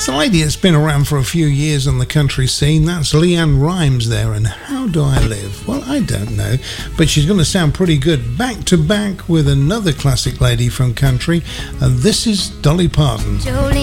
It's a lady that's been around for a few years on the country scene. That's Leanne Rimes there, and How Do I Live? Well, I don't know, but she's going to sound pretty good back to back with another classic lady from country, and this is Dolly Parton. Jolene.